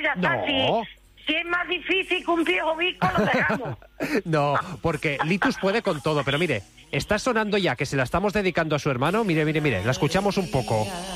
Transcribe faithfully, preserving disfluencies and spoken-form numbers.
ya está. No. Si, si es más difícil que un viejo visco, lo dejamos. No, porque Litus puede con todo, pero mire, está sonando ya que se la estamos dedicando a su hermano. Mire, mire, mire, la escuchamos un poco.